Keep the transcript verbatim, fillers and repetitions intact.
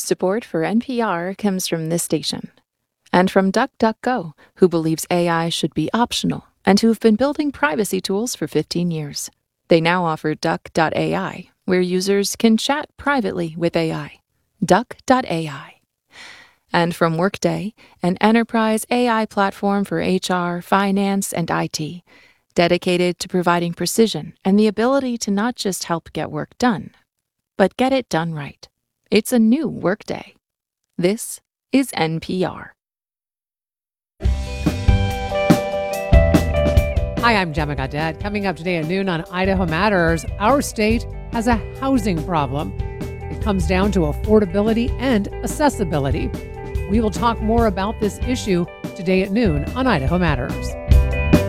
Support for N P R comes from this station and from DuckDuckGo, who believes A I should be optional and who have been building privacy tools for fifteen years. They now offer Duck dot A I, where users can chat privately with A I. Duck dot A I. And from Workday, an enterprise A I platform for H R, finance, and I T, dedicated to providing precision and the ability to not just help get work done, but get it done right. It's a new Workday. This is N P R. Hi, I'm Gemma Gadet. Coming up today at noon on Idaho Matters, our state has a housing problem. It comes down to affordability and accessibility. We will talk more about this issue today at noon on Idaho Matters.